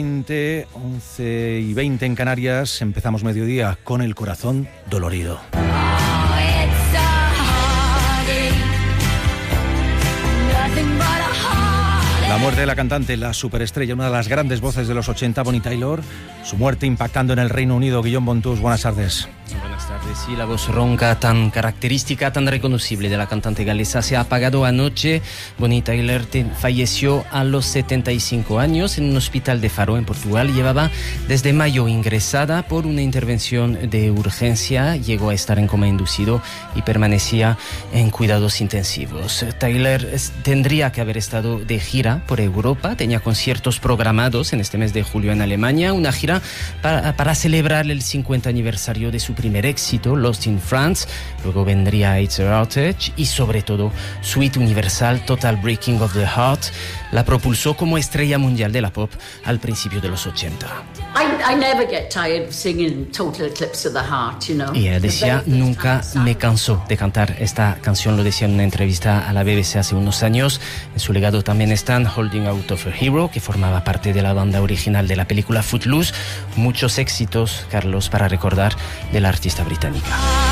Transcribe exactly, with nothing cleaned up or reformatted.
veinte, once y veinte en Canarias. Empezamos mediodía con el corazón dolorido. La muerte de la cantante, la superestrella, una de las grandes voces de los ochenta, Bonnie Tyler. Su muerte impactando en el Reino Unido. Guillaume Bontus, buenas tardes. Buenas tardes. Sí, la voz ronca tan característica, tan reconocible de la cantante galesa se ha apagado anoche. Bonnie Tyler falleció a los setenta y cinco años en un hospital de Faro, en Portugal. Llevaba desde mayo ingresada por una intervención de urgencia. Llegó a estar en coma inducido y permanecía en cuidados intensivos. Tyler tendría que haber estado de gira por Europa. Tenía conciertos programados en este mes de julio en Alemania. Una gira para, para celebrar el cincuenta aniversario de su primer éxito, Lost in France. Luego vendría It's a Outage y sobre todo su hit universal, Total Breaking of the Heart. La propulsó como estrella mundial de la pop al principio de los ochenta. I, I never get tired of singing Total Eclipse of the Heart, you know. Y ella decía, nunca me canso de cantar esta canción, lo decía en una entrevista a la B B C hace unos años. En su legado también están Holding Out of a Hero, que formaba parte de la banda original de la película Footloose. Muchos éxitos, Carlos, para recordar de la artista británica.